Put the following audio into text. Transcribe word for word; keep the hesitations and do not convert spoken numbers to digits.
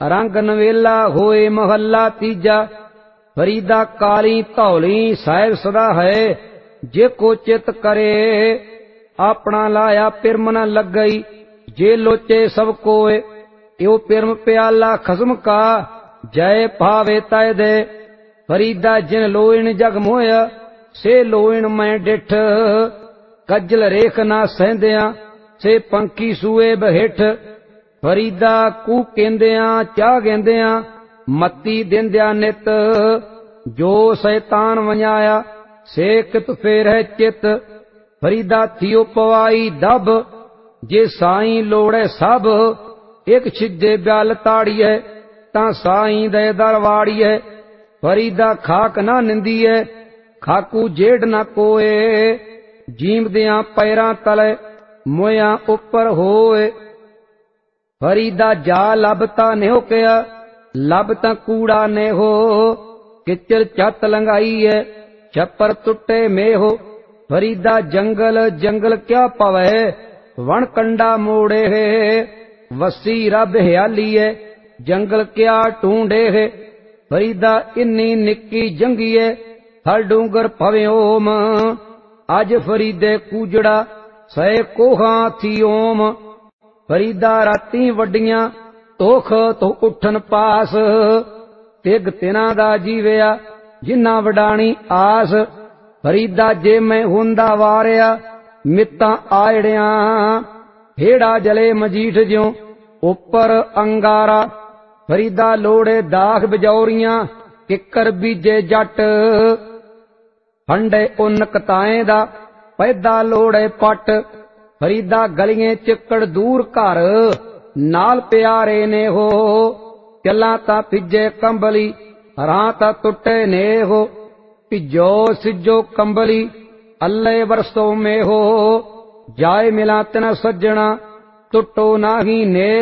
रंग नवेला होए महला तीजा। फरीदा काली धौली साहिब सदा है, जे को चित करे अपना लाया पिरम न लग गई। जे लोचे सब कोय यो पिरम प्याला खसम का, जय भावे तय दे। फरीदा जिन लोइण जग मोया से लोइण मैं डिठ। कजल रेख ना सहंदिया से पंखी सूए बहिठ। फरीदा कू केंदिया चाह गेंदिया मत्ती देंदिया नित। जो शैतान वञाया से कित फेर है चित। फरीदा थियो पवाई दब, जे साईं लोड़े सब। एक छिजे ब्याल ताड़िए ता साईं दे दरवाड़िए। फरीदा खाक ना निंदीए खाकू जेड़ ना कोए। जीमदियां पैरां तले मोया उपर होए। फरीदा जा लभता नेहो कया, लभता कूड़ा ने हो। किचर चत लंगाई है छप्पर टुटे में हो। फरीदा जंगल जंगल क्या पवे, वण कंडा मोड़े है। वसी रब हयाली है जंगल क्या ढूंढे है। फरीदा इन्नी निक्की जंगीए हर डूंगर पवे ओम। अज फरीदे कूजड़ा सै कोहा थी ओम। फरीदा राती वड्डियां तोख तो उठन पास। तिग तिना दा जीविया जिन्ना वडाणी आस। फरीदा जे मैं हुंदा वारिया मित्ता आयड़िया। हेड़ा जले मजीठ ज्यों उपर अंगारा। फरीदा लोड़े दाख बजौरियां किकर बीजे जट। हंडे उन कताएं दा पैदा लोड़े पट। फरीदा गलियां चिक्कड़ दूर घर नाल प्यारे ने हो। चला ता पिजे कंबली रां ता टुटे ने हो। पिजो सिजो कंबली अल्ले वरसों में हो। जाए मिला तना सज्जना टुटो नाही ने